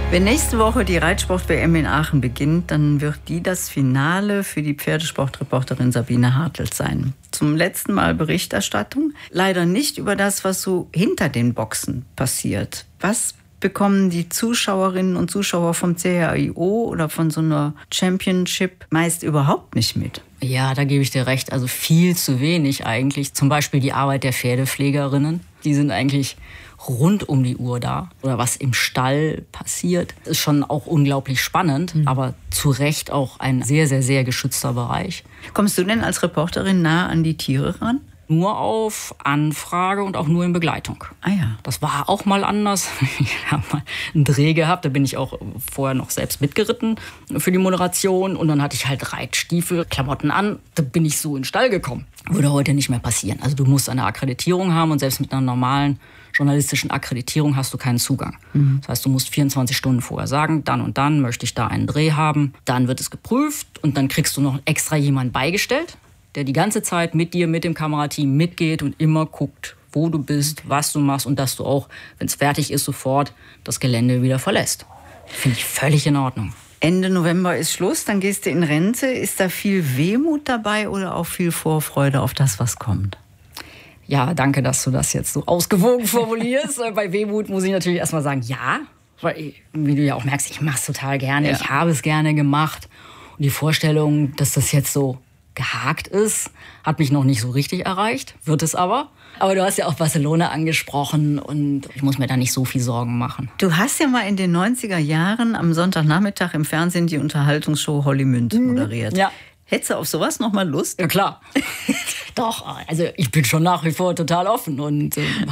Wenn nächste Woche die Reitsport-WM in Aachen beginnt, dann wird die das Finale für die Pferdesportreporterin Sabine Hartl sein. Zum letzten Mal Berichterstattung. Leider nicht über das, was so hinter den Boxen passiert. Was bekommen die Zuschauerinnen und Zuschauer vom CHIO oder von so einer Championship meist überhaupt nicht mit? Ja, da gebe ich dir recht. Also viel zu wenig eigentlich. Zum Beispiel die Arbeit der Pferdepflegerinnen. Die sind eigentlich rund um die Uhr da. Oder was im Stall passiert, ist schon auch unglaublich spannend. Aber zu Recht auch ein sehr, sehr, sehr geschützter Bereich. Kommst du denn als Reporterin nah an die Tiere ran? Nur auf Anfrage und auch nur in Begleitung. Ah ja. Das war auch mal anders. Ich habe mal einen Dreh gehabt, da bin ich auch vorher noch selbst mitgeritten für die Moderation. Und dann hatte ich halt Reitstiefel, Klamotten an. Da bin ich so in den Stall gekommen. Würde heute nicht mehr passieren. Also du musst eine Akkreditierung haben und selbst mit einer normalen journalistischen Akkreditierung hast du keinen Zugang. Das heißt, du musst 24 Stunden vorher sagen, dann und dann möchte ich da einen Dreh haben. Dann wird es geprüft und dann kriegst du noch extra jemanden beigestellt, der die ganze Zeit mit dir, mit dem Kamerateam mitgeht und immer guckt, wo du bist, was du machst und dass du auch, wenn es fertig ist, sofort das Gelände wieder verlässt. Finde ich völlig in Ordnung. Ende November ist Schluss, dann gehst du in Rente. Ist da viel Wehmut dabei oder auch viel Vorfreude auf das, was kommt? Ja, danke, dass du das jetzt so ausgewogen formulierst. Bei Wehmut muss ich natürlich erstmal sagen, ja. Weil, wie du ja auch merkst, ich mache es total gerne. Ja. Ich habe es gerne gemacht. Und die Vorstellung, dass das jetzt so gehakt ist, hat mich noch nicht so richtig erreicht. Wird es aber. Aber du hast ja auch Barcelona angesprochen und ich muss mir da nicht so viel Sorgen machen. Du hast ja mal in den 90er Jahren am Sonntagnachmittag im Fernsehen die Unterhaltungsshow Holly Münd moderiert. Ja. Hättest du auf sowas noch mal Lust? Ja, klar. Doch, also ich bin schon nach wie vor total offen und